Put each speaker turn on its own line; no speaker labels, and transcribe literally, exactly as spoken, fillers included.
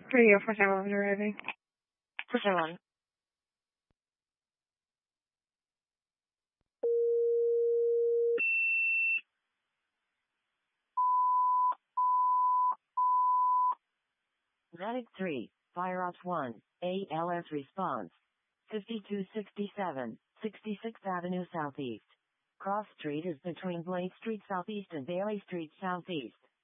Radio for someone arriving.
For someone. Medic three, Fire Ops one, A L S response. fifty-two sixty-seven, sixty-sixth Avenue Southeast. Cross Street is between Blake Street Southeast and Bailey Street Southeast.